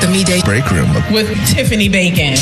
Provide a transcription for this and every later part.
The Midday Break Room with Tiffany Bacon.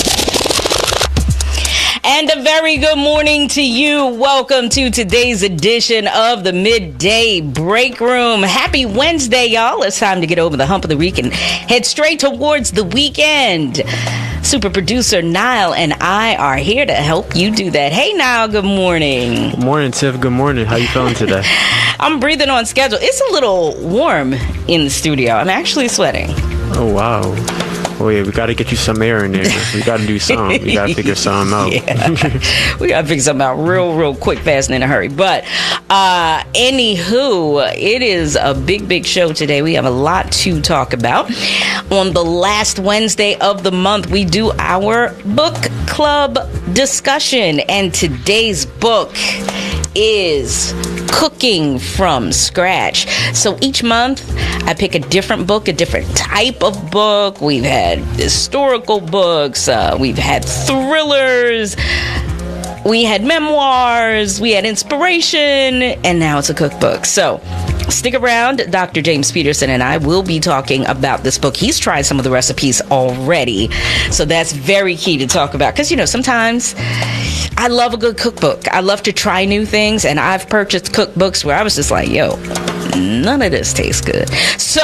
And a very good morning to you. Welcome to today's edition of the Midday Break Room. Happy Wednesday, y'all. It's time to get over the hump of the week and head straight towards the weekend. Super producer Niall and I are here to help you do that. Hey, Niall, good morning. Good morning, Tiff. Good morning. How you feeling today? I'm breathing on schedule. It's a little warm in the studio. I'm actually sweating. Oh, wow. Oh, yeah, we got to get you some air in there. We got to do something. We got to figure something out. Yeah. We got to figure something out real quick, fast, and in a hurry. But anywho, it is a big show today. We have a lot to talk about. On the last Wednesday of the month, we do our book club discussion. And today's book is Cooking from Scratch. So each month I pick a different book, a different type of book. We've had historical books, we've had thrillers, we had memoirs, we had inspiration, and now it's a cookbook. So stick around. Dr. James Peterson and I will be talking about this book. He's tried some of the recipes already, so that's very key to talk about. Because, you know, sometimes I love a good cookbook. I love to try new things, and I've purchased cookbooks where I was just like, yo, none of this tastes good. So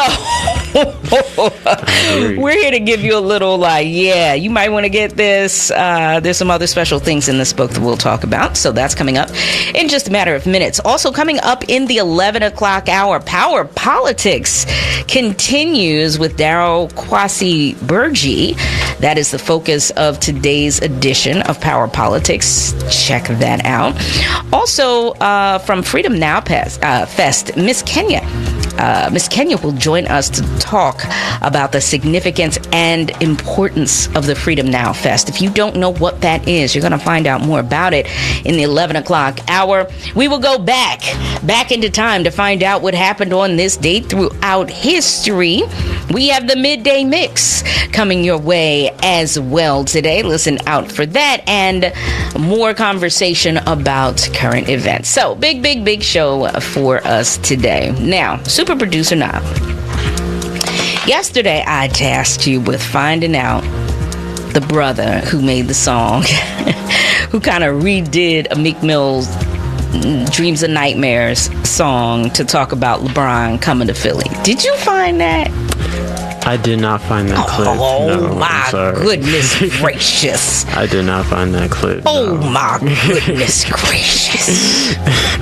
we're here to give you a little yeah, you might want to get this. There's some other special things in this book that we'll talk about. So that's coming up in just a matter of minutes. Also coming up in the 11 o'clock hour, Power Politics continues with Daryl Kwasi Burgi. That is the focus of today's edition of Power Politics. Check that out. Also, from Freedom Now Fest, Miss Kenya. Miss Kenya will join us to talk about the significance and importance of the Freedom Now Fest. If you don't know what that is, you're going to find out more about it in the 11 o'clock hour. We will go back into time to find out what happened on this date throughout history. We have the Midday Mix coming your way as well today. Listen out for that and more conversation about current events. So, big show for us today. Now, super producer Niall. Yesterday, I tasked you with finding out the brother who made the song, who kind of redid a Meek Mill's Dreams and Nightmares song to talk about LeBron coming to Philly. Did you find that? I did not find that clip. Oh, my goodness gracious. I did not find that clip. Oh, my goodness gracious.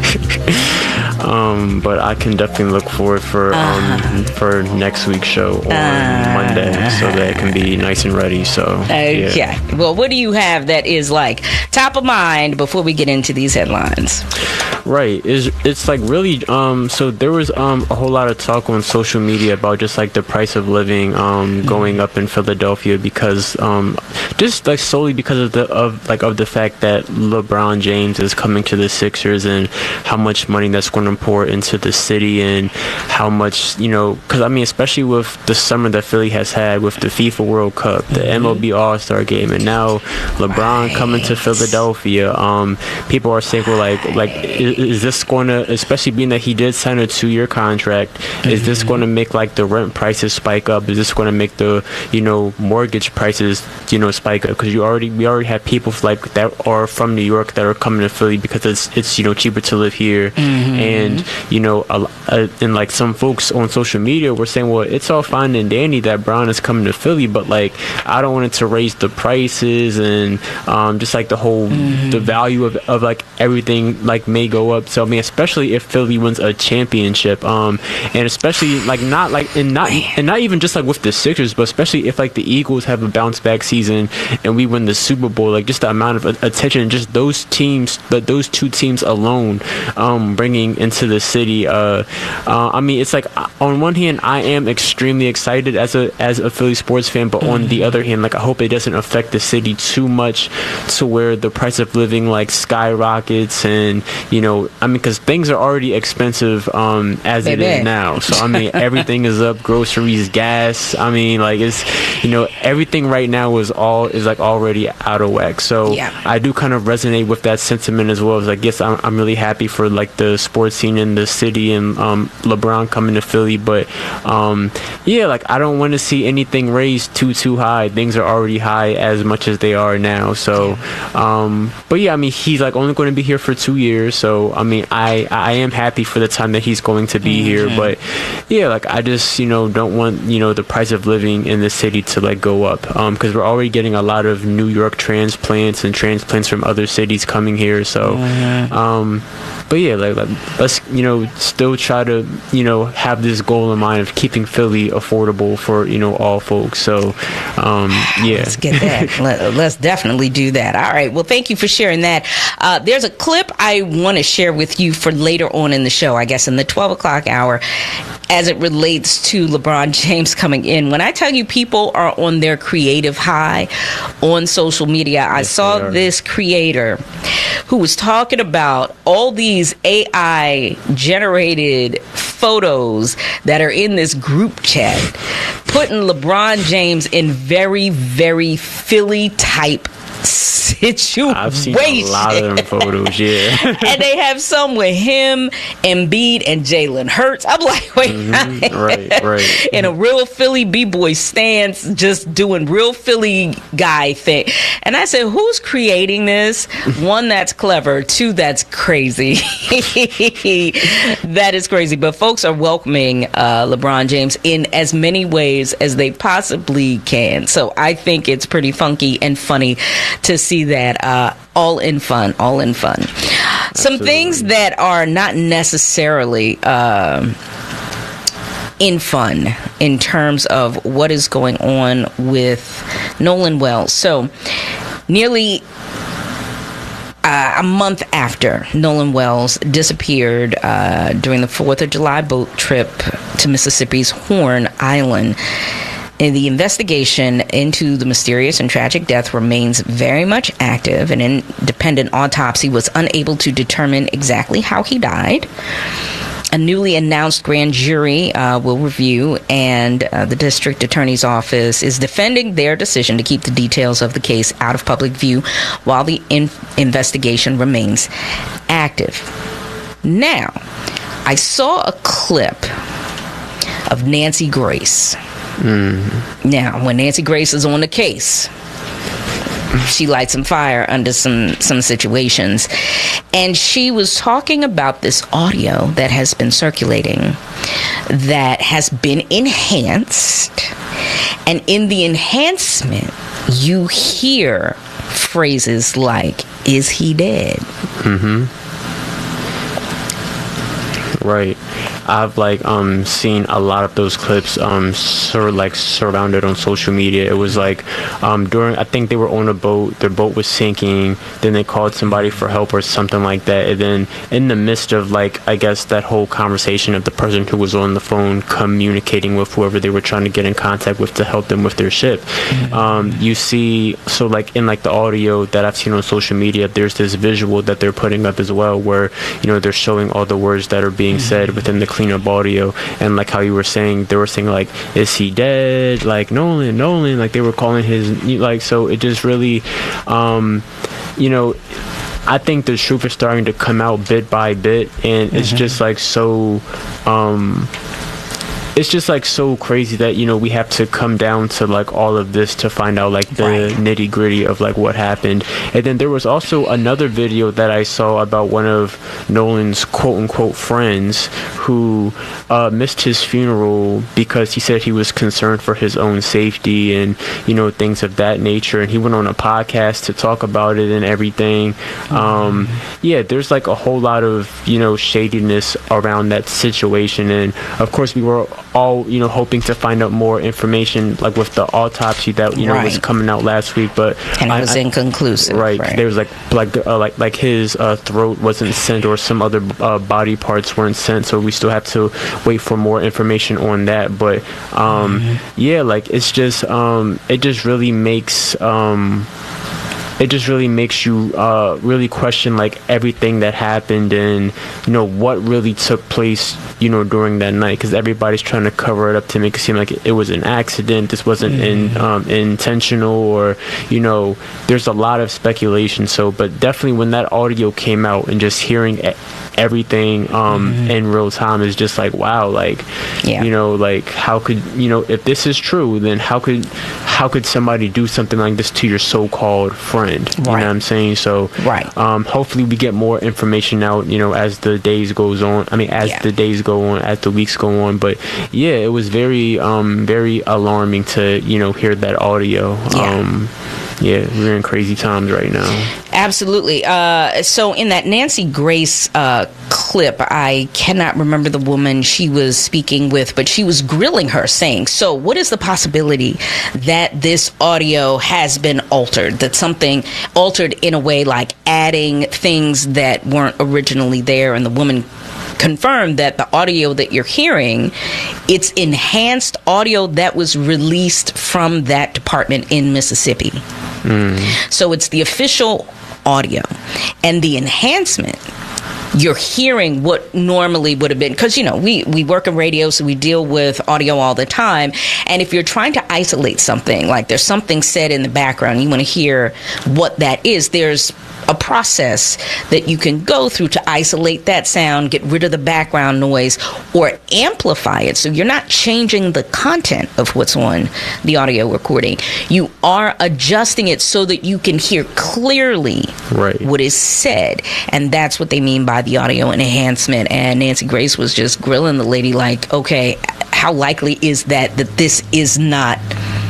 But I can definitely look forward for next week's show on Monday, so that it can be nice and ready. So okay. Yeah. Well, what do you have that is like top of mind before we get into these headlines? Right. It's like really so there was a whole lot of talk on social media about just like the price of living going up in Philadelphia because just like solely because of the fact that LeBron James is coming to the Sixers and how much money that's going to pour into the city and how much, you know, because I mean especially with the summer that Philly has had with the FIFA World Cup, the MLB All-Star Game, and now LeBron coming to Philadelphia, people are saying, well, like is this going to, especially being that he did sign a 2-year contract, is this going to make like the rent prices spike up? Is this going to make the, you know, mortgage prices, you know, spike up? Because we already have people like that are from New York that are coming to Philly because it's you know, cheaper to live here. And you know, and like some folks on social media were saying, well, it's all fine and dandy that Brown is coming to Philly, but like I don't want it to raise the prices and just like the whole the value of like everything like may go up. So I mean, especially if Philly wins a championship, and especially like not even just like with the Sixers, but especially if like the Eagles have a bounce back season and we win the Super Bowl, like just the amount of attention just those two teams alone bringing into the city. I mean, it's like on one hand I am extremely excited as a Philly sports fan, but on the other hand, like I hope it doesn't affect the city too much to where the price of living like skyrockets. And you know, I mean, because things are already expensive as it is now. So I mean, everything is up: groceries, gas, ass. I mean, like, it's, everything right now is like already out of whack. So I do kind of resonate with that sentiment as well. It's like, yes, I'm really happy for like the sports scene in the city and LeBron coming to Philly, but like, I don't want to see anything raised too high. Things are already high as much as they are now. So but yeah, I mean, he's like only going to be here for 2 years, so I mean, I am happy for the time that he's going to be here. But yeah, like, I just don't want the price of living in the city to like go up, because we're already getting a lot of New York transplants and transplants from other cities coming here. So but yeah, like let's still try to have this goal in mind of keeping Philly affordable for all folks. So yeah, let's get that. Let's definitely do that. All right, well, thank you for sharing that. There's a clip I want to share with you for later on in the show, I guess in the 12 o'clock hour, as it relates to LeBron James coming in. When I tell you people are on their creative high on social media, I saw this creator who was talking about all these AI generated photos that are in this group chat, putting LeBron James in very, very Philly type situation. I've seen a lot of them photos, yeah. And they have some with him, Embiid, and Jalen Hurts. I'm like, wait, right. In a real Philly b-boy stance, just doing real Philly guy thing. And I said, who's creating this? One, that's clever. Two, that's crazy. That is crazy. But folks are welcoming LeBron James in as many ways as they possibly can. So I think it's pretty funky and funny to see that, all in fun. Some things that are not necessarily in fun in terms of what is going on with Nolan Wells. So nearly a month after Nolan Wells disappeared during the 4th of July boat trip to Mississippi's Horn Island, and the investigation into the mysterious and tragic death remains very much active. An independent autopsy was unable to determine exactly how he died. A newly announced grand jury will review, and the district attorney's office is defending their decision to keep the details of the case out of public view while the investigation remains active. Now, I saw a clip of Nancy Grace. Now, when Nancy Grace is on the case, she lights some fire under some situations. And she was talking about this audio that has been circulating that has been enhanced. And in the enhancement, you hear phrases like, "Is he dead?" Right. I've like seen a lot of those clips sort of like surrounded on social media. It was like during, I think they were on a boat, their boat was sinking, then they called somebody for help or something like that, and then in the midst of like, I guess, that whole conversation of the person who was on the phone communicating with whoever they were trying to get in contact with to help them with their ship, you see, so like in like the audio that I've seen on social media, there's this visual that they're putting up as well where they're showing all the words that are being said within the cleanup audio, and like how you were saying, they were saying like, "Is he dead?" Like Nolan, like they were calling his, like, so it just really I think the truth is starting to come out bit by bit, and it's just like so it's just like so crazy that we have to come down to like all of this to find out like the nitty gritty of like what happened. And then there was also another video that I saw about one of Nolan's quote unquote friends who missed his funeral because he said he was concerned for his own safety and things of that nature, and he went on a podcast to talk about it and everything. Yeah, there's like a whole lot of shadiness around that situation, and of course we were all hoping to find out more information like with the autopsy that was coming out last week, but it was inconclusive. Right. There was like his throat wasn't sent, or some other body parts weren't sent, so we still have to wait for more information on that. But yeah, like it's just it just really makes it just really makes you really question like everything that happened and what really took place during that night, because everybody's trying to cover it up to make it seem like it was an accident. This wasn't intentional, or there's a lot of speculation. So but definitely when that audio came out and just hearing everything in real time is just like, wow, like like how could if this is true, then how could somebody do something like this to your so-called friend? You know what I'm saying? So hopefully we get more information out as the days goes on. The days go on, as the weeks go on. But yeah, it was very very alarming to hear that audio. Yeah, we're in crazy times right now. Absolutely. So in that Nancy Grace clip, I cannot remember the woman she was speaking with, but she was grilling her saying, so what is the possibility that this audio has been altered, that something altered in a way like adding things that weren't originally there? And the woman confirmed that the audio that you're hearing, it's enhanced audio that was released from that department in Mississippi. So it's the official audio, and the enhancement, you're hearing what normally would have been, because we work in radio, so we deal with audio all the time, and if you're trying to isolate something, like there's something said in the background, you want to hear what that is, there's a process that you can go through to isolate that sound, get rid of the background noise, or amplify it. So you're not changing the content of what's on the audio recording. You are adjusting it so that you can hear clearly what is said. And that's what they mean by the audio enhancement. And Nancy Grace was just grilling the lady like, okay, how likely is that this is not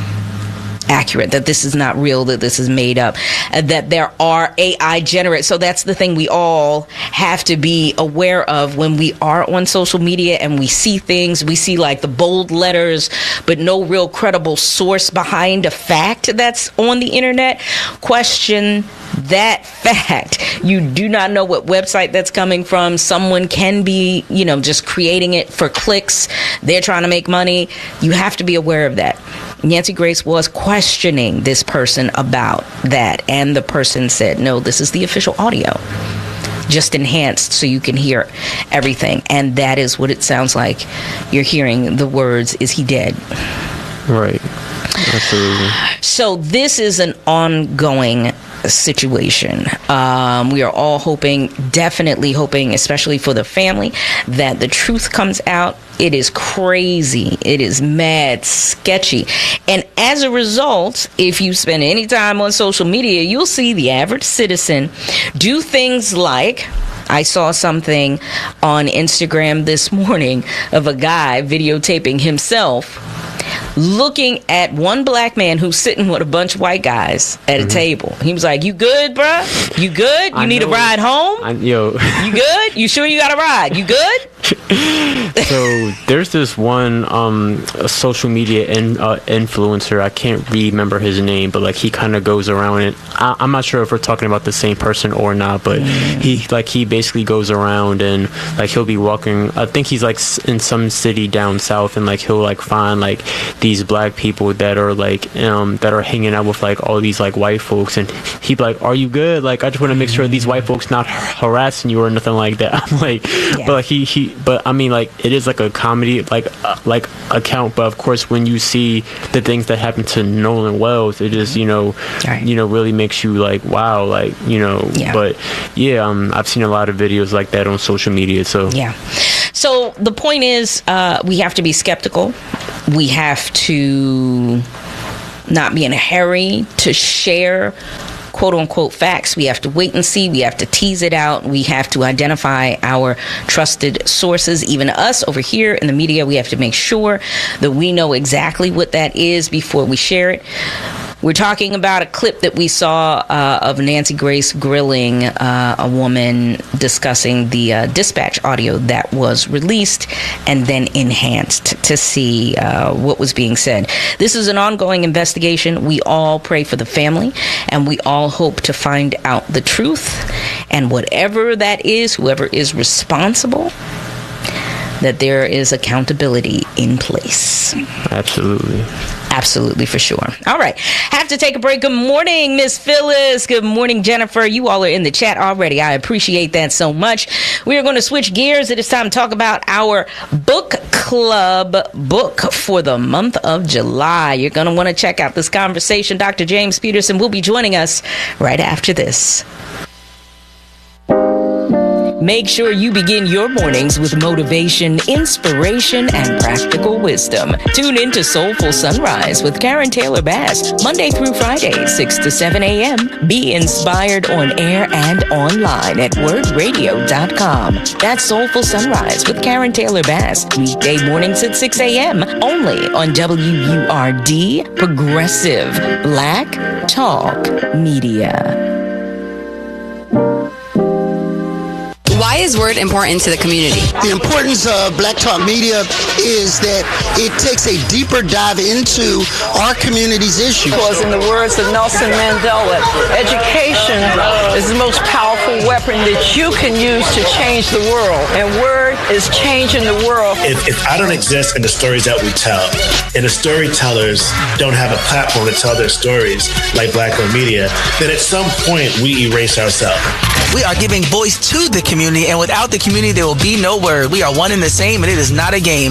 accurate, that this is not real, that this is made up, that there are AI generated. So that's the thing we all have to be aware of when we are on social media and we see things. We see like the bold letters, but no real credible source behind a fact that's on the internet. Question that fact. You do not know what website that's coming from. Someone can be, just creating it for clicks. They're trying to make money. You have to be aware of that. Nancy Grace was questioning this person about that, and the person said, no, this is the official audio, just enhanced so you can hear everything. And that is what it sounds like. You're hearing the words, is he dead? Right. Absolutely. So this is an ongoing situation. We are all definitely hoping, especially for the family, that the truth comes out. It is crazy. It is mad sketchy. And as a result, if you spend any time on social media, you'll see the average citizen do things like, I saw something on Instagram this morning of a guy videotaping himself looking at one black man who's sitting with a bunch of white guys at a table. He was like, you good, bruh? You good? You need a ride home? You good? You sure you got a ride? You good? So there's this one social media influencer. I can't remember his name, but like he kind of goes around and I'm not sure if we're talking about the same person or not, but he basically goes around and like he'll be walking. I think he's like in some city down south, and like he'll like find like these black people that are like that are hanging out with like all these like white folks, and he'd be like, are you good? Like, I just want to make sure these white folks not harassing you or nothing like that. I'm like, but like but I mean, like, it is like a comedy like account, but of course when you see the things that happen to Nolan Wells, it just really makes you like, wow, like, but I've seen a lot of videos like that on social media. So so the point is, we have to be skeptical. We have to not be in a hurry to share quote unquote facts. We have to wait and see. We have to tease it out. We have to identify our trusted sources. Even us over here in the media, we have to make sure that we know exactly what that is before we share it. We're talking about a clip that we saw of Nancy Grace grilling a woman discussing the dispatch audio that was released and then enhanced to see what was being said. This is an ongoing investigation. We all pray for the family, and we all hope to find out the truth. And whatever that is, whoever is responsible, that there is accountability in place. Absolutely. Absolutely, for sure. All right. Have to take a break. Good morning, Miss Phyllis. Good morning, Jennifer. You all are in the chat already. I appreciate that so much. We are going to switch gears. It is time to talk about our book club book for the month of July. You're going to want to check out this conversation. Dr. James Peterson will be joining us right after this. Make sure you begin your mornings with motivation, inspiration, and practical wisdom. Tune in to Soulful Sunrise with Karen Taylor Bass, Monday through Friday, 6 to 7 a.m. Be inspired on air and online at wordradio.com. That's Soulful Sunrise with Karen Taylor Bass, weekday mornings at 6 a.m. only on WURD, Progressive Black Talk Media. Why is Word important to the community? The importance of Black Talk Media is that it takes a deeper dive into our community's issues. Because in the words of Nelson Mandela, education is the most powerful weapon that you can use to change the world. And Word is changing the world. If I don't exist in the stories that we tell, and the storytellers don't have a platform to tell their stories like Black Talk Media, then at some point we erase ourselves. We are giving voice to the community, and without the community, there will be no Word. We are one and the same, and it is not a game.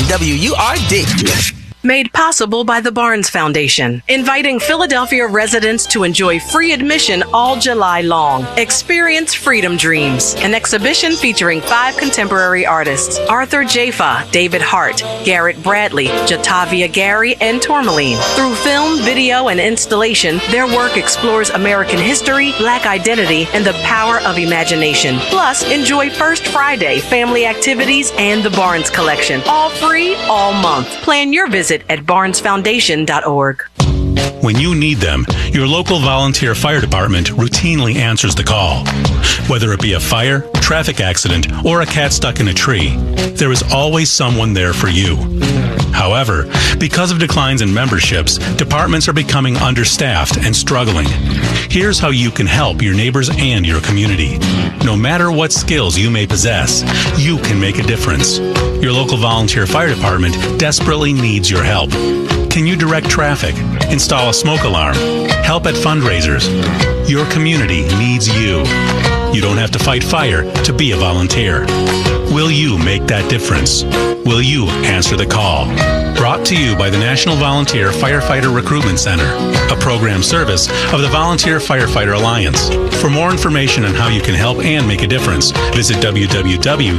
WURD. Made possible by the Barnes Foundation, inviting Philadelphia residents to enjoy free admission all July long. Experience Freedom Dreams, an exhibition featuring 5 contemporary artists: Arthur Jafa, David Hart, Garrett Bradley, Jatavia Gary, and Tourmaline. Through film, video, and installation, their work explores American history, Black identity, and the power of imagination. Plus, enjoy First Friday, family activities, and the Barnes Collection. All free, all month. Plan your visit at barnesfoundation.org. When you need them, your local volunteer fire department routinely answers the call. Whether it be a fire, traffic accident, or a cat stuck in a tree, there is always someone there for you. However, because of declines in memberships, departments are becoming understaffed and struggling. Here's how you can help your neighbors and your community. No matter what skills you may possess, you can make a difference. Your local volunteer fire department desperately needs your help. Can you direct traffic, install a smoke alarm, help at fundraisers? Your community needs you. You don't have to fight fire to be a volunteer. Will you make that difference? Will you answer the call? Brought to you by the National Volunteer Firefighter Recruitment Center, a program service of the Volunteer Firefighter Alliance. For more information on how you can help and make a difference, visit www.nvfrc.org.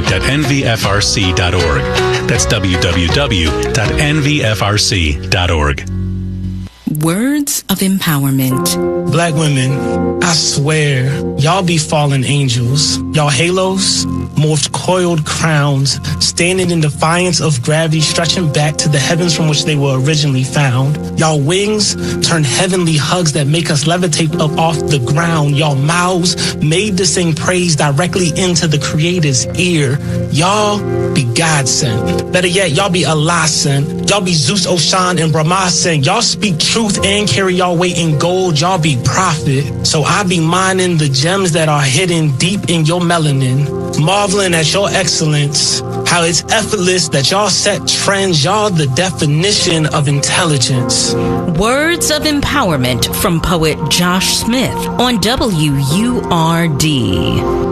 That's www.nvfrc.org. Words of empowerment. Black women, I swear, y'all be fallen angels. Y'all halos, morphed coiled crowns, standing in defiance of gravity, stretching back to the heavens from which they were originally found. Y'all wings turn heavenly hugs that make us levitate up off the ground. Y'all mouths made to sing praise directly into the Creator's ear. Y'all be God sent. Better yet, y'all be Allah sent. Y'all be Zeus, Oshan, and Brahma sent. Y'all speak truth and carry y'all weight in gold. Y'all be prophet. So I be mining the gems that are hidden deep in your melanin, marveling at your excellence, how it's effortless that y'all set trends. Y'all the definition of intelligence. Words of empowerment from poet Josh Smith on WURD.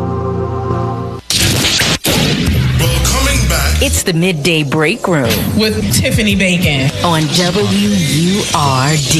It's the Midday Break Room with Tiffany Bacon on WURD.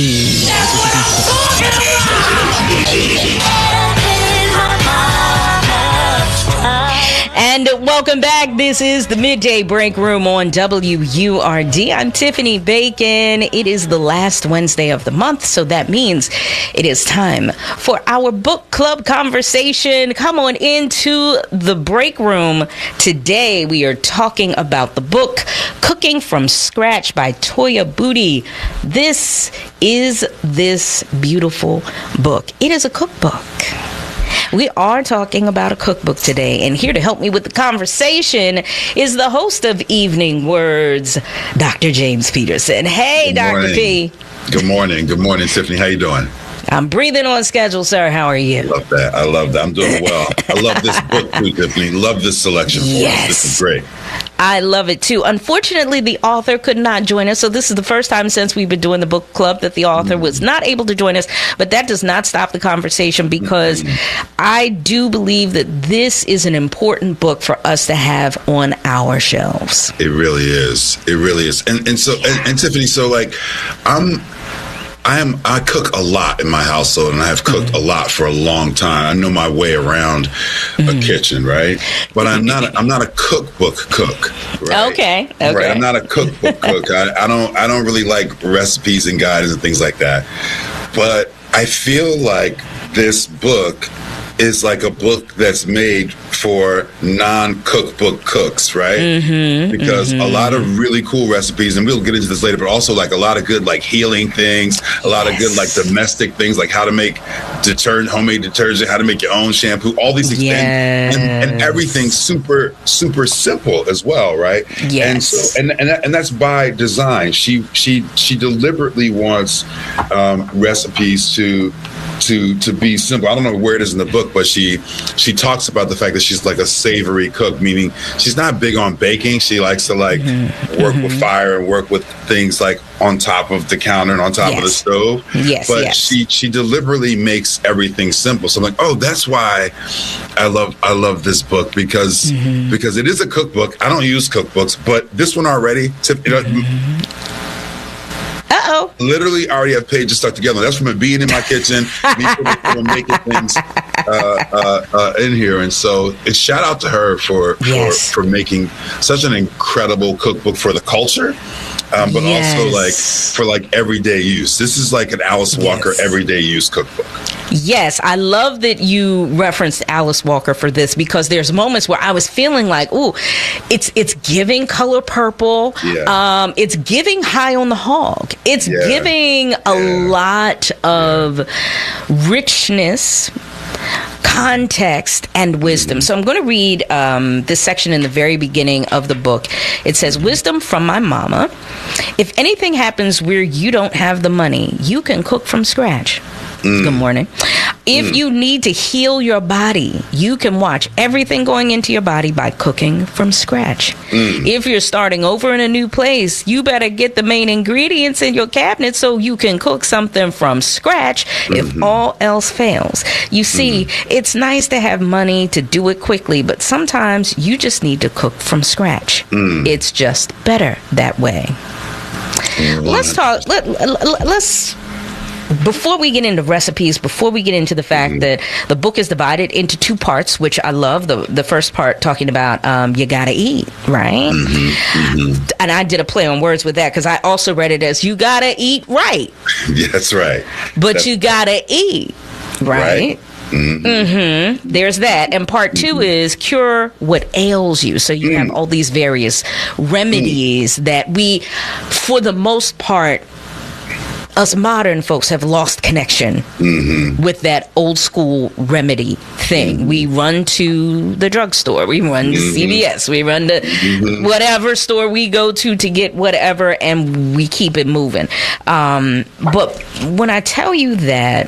And welcome back. This is the Midday Break Room on WURD. I'm Tiffany Bacon. It is the last Wednesday of the month, so that means it is time for our book club conversation. Come on into the break room. Today we are talking about the book Cooking from Scratch by Toya Booty. This is this beautiful book. It is a cookbook. We are talking about a cookbook today, and here to help me with the conversation is the host of Evening Words, Dr. James Peterson. Hey, Dr. P. Good morning. Good morning, Tiffany. How you doing? I'm breathing on schedule, sir. How are you? Love that. I love that. I'm doing well. I love this book too, Tiffany. Love this selection for us. This is great. I love it too. Unfortunately, the author could not join us. So this is the first time since we've been doing the book club that the author was not able to join us. But that does not stop the conversation, because I do believe that this is an important book for us to have on our shelves. It really is. It really is. And Tiffany, so like I cook a lot in my household, and I have cooked a lot for a long time. I know my way around a kitchen, right? But I'm not a cookbook cook. Right? Okay. Right. I'm not a cookbook cook. I don't really like recipes and guides and things like that. But I feel like this book is like a book that's made for non-cookbook cooks, right? Because a lot of really cool recipes, and we'll get into this later, but also like a lot of good like healing things, a lot of good like domestic things, like how to make homemade detergent, how to make your own shampoo, all these things, and everything's super, super simple as well, right? And so, and that's by design. She deliberately wants recipes to be simple. I don't know where it is in the book, but she talks about the fact that she's like a savory cook, meaning she's not big on baking. She likes to like work with fire and work with things like on top of the counter and on top of the stove. But she deliberately makes everything simple. So I'm like, oh, that's why I love this book, because it is a cookbook. I don't use cookbooks, but this one already, literally already have pages stuck together. That's from it being in my kitchen, me making things in here. And so it's shout out to her for making such an incredible cookbook for the culture, but also like for like everyday use. This is like an Alice Walker everyday use cookbook. Yes, I love that you referenced Alice Walker for this, because there's moments where I was feeling like, ooh, it's giving Color Purple. It's giving High on the Hog. It's giving a lot of richness, context, and wisdom. So I'm going to read this section in the very beginning of the book. It says, "Wisdom from my mama. If anything happens where you don't have the money, you can cook from scratch." Good morning. If you need to heal your body, you can watch everything going into your body by cooking from scratch. If you're starting over in a new place, you better get the main ingredients in your cabinet so you can cook something from scratch if all else fails. You see, it's nice to have money to do it quickly, but sometimes you just need to cook from scratch. It's just better that way. Let's talk. Let's. Before we get into recipes, before we get into the fact that the book is divided into two parts, which I love. The first part talking about you gotta eat, right? And I did a play on words with that, because I also read it as you gotta eat right. Yeah, that's right. But you gotta eat, right? There's that. And part two is cure what ails you. So you have all these various remedies that we, for the most part, us modern folks have lost connection with that old school remedy thing. We run to the drugstore, we run to CVS, we run to whatever store we go to get whatever, and we keep it moving. But when I tell you that,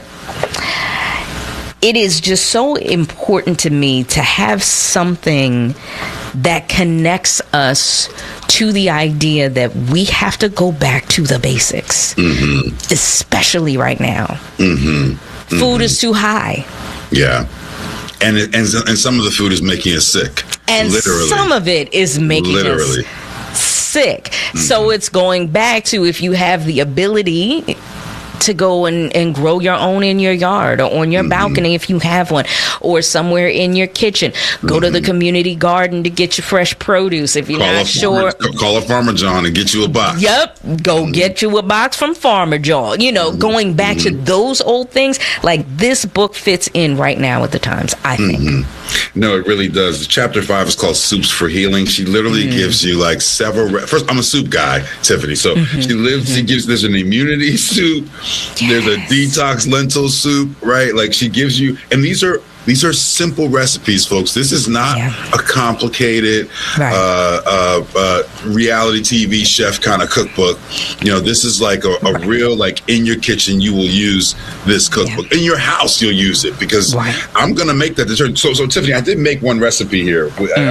it is just so important to me to have something that connects us to the idea that we have to go back to the basics, especially right now. Food is too high. Yeah. And some of the food is making us sick. And literally. Some of it is making us sick. So it's going back to, if you have the ability to go and grow your own in your yard or on your balcony if you have one, or somewhere in your kitchen. Go to the community garden to get your fresh produce. If you're not sure, call a Farmer John and get you a box. Yep, go get you a box from Farmer John. You know, going back to those old things, like this book fits in right now with the times, I think. No, it really does. Chapter 5 is called Soups for Healing. She literally gives you like several. First, I'm a soup guy, Tiffany. So she gives, there's an immunity soup. There's a detox lentil soup, right? Like she gives you, and these are These are simple recipes, folks. This is not a complicated reality TV chef kind of cookbook. You know, this is like a real, like, in your kitchen, you will use this cookbook. In your house, you'll use it, because I'm going to make that detergent. So Tiffany, I did make one recipe here.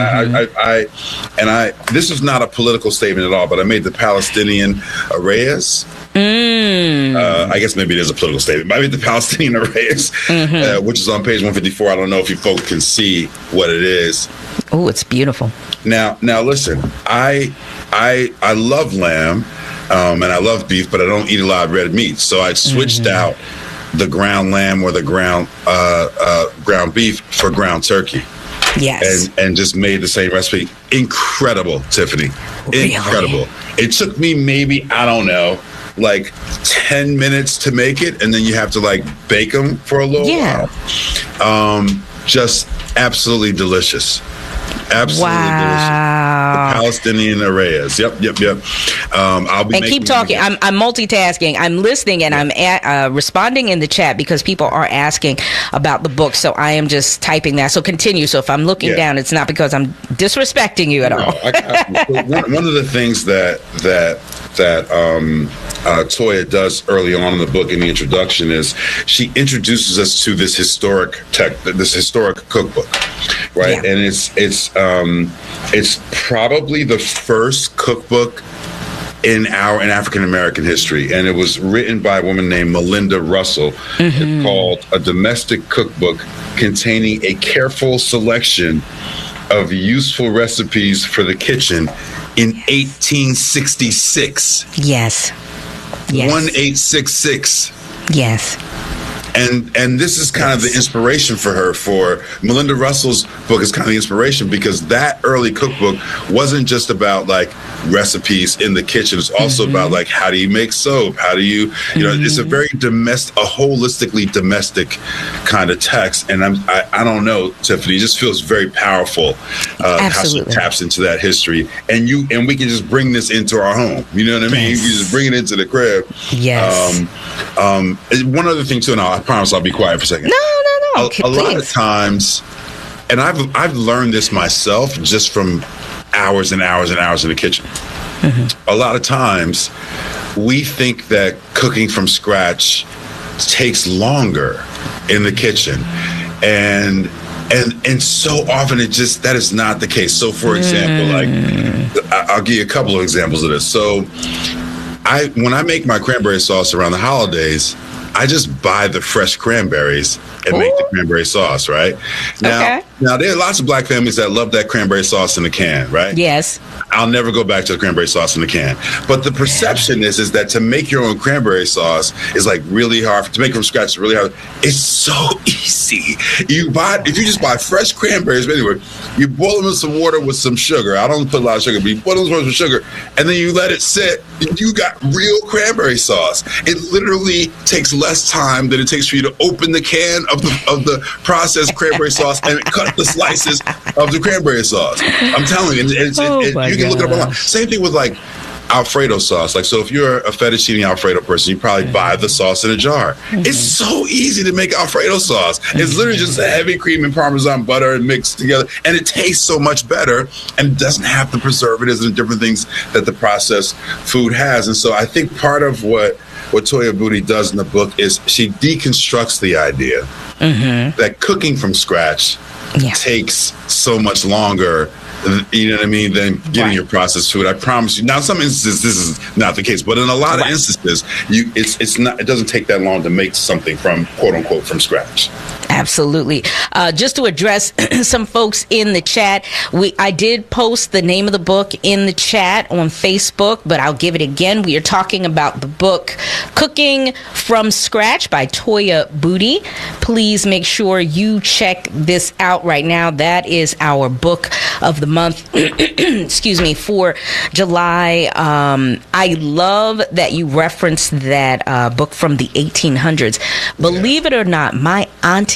This is not a political statement at all, but I made the Palestinian arrayas. I guess maybe it is a political statement. But I made the Palestinian arrayas, which is on page 154. I don't know if you folks can see what it is. Oh, it's beautiful. Now, listen. I love lamb, and I love beef, but I don't eat a lot of red meat. So I switched out the ground lamb or the ground beef for ground turkey. Yes. And just made the same recipe. Incredible, Tiffany. Really? Incredible. It took me maybe, I don't know, like 10 minutes to make it, and then you have to like bake them for a little while. Just absolutely delicious. Absolutely delicious. The Palestinian arrayas. Yep. I'll be keep talking. I'm multitasking. I'm listening, and I'm responding in the chat because people are asking about the book. So I am just typing that. So continue. So if I'm looking down, it's not because I'm disrespecting you at all. One of the things that Toya does early on in the book in the introduction is she introduces us to this historic cookbook, right? And it's probably the first cookbook in African American history, and it was written by a woman named Melinda Russell. It's called A Domestic Cookbook Containing a Careful Selection of Useful Recipes for the Kitchen in 1866. Yes. 1866. Yes. And this is kind of the inspiration for her. For Melinda Russell's book is kind of the inspiration, because that early cookbook wasn't just about like recipes in the kitchen. It's also about like, how do you make soap? How do you know, it's a very holistically domestic kind of text. And I don't know, Tiffany, it just feels very powerful how she taps into that history. And we can just bring this into our home. You know what I mean? You can just bring it into the crib. Yes. One other thing too, and I promise I'll be quiet for a second. No. A lot of times, and I've learned this myself just from hours and hours and hours in the kitchen. A lot of times, we think that cooking from scratch takes longer in the kitchen, and so often that is not the case. So, for example, like I'll give you a couple of examples of this. So, when I make my cranberry sauce around the holidays, I just buy the fresh cranberries and make the cranberry sauce, right? Now, there are lots of black families that love that cranberry sauce in a can, right? Yes. I'll never go back to the cranberry sauce in the can. But the perception is that to make your own cranberry sauce is like really hard. To make from scratch is really hard. It's so easy. If you just buy fresh cranberries anywhere, you boil them in some water with some sugar. I don't put a lot of sugar, but you boil them with some sugar, and then you let it sit. You got real cranberry sauce. It literally takes less time than it takes for you to open the can of the processed cranberry sauce and cut the slices of the cranberry sauce. I'm telling you, you can look it up online. Same thing with like Alfredo sauce. Like, so if you're a fettuccine Alfredo person, you probably buy the sauce in a jar. It's so easy to make Alfredo sauce. It's literally just a heavy cream and Parmesan butter and mixed together, and it tastes so much better and doesn't have the preservatives and different things that the processed food has. And so I think part of what Toya Boudy does in the book is she deconstructs the idea that cooking from scratch takes so much longer, you know what I mean, than getting your processed food. I promise you. Now, in some instances, this is not the case, but in a lot of instances, it doesn't take that long to make something from, quote unquote, from scratch. Absolutely. Just to address some folks in the chat, I did post the name of the book in the chat on Facebook, but I'll give it again. We are talking about the book Cooking from Scratch by Toya Boudy. Please make sure you check this out right now. That is our book of the month, excuse me, for July. I love that you referenced that book from the 1800s. Believe it or not, my auntie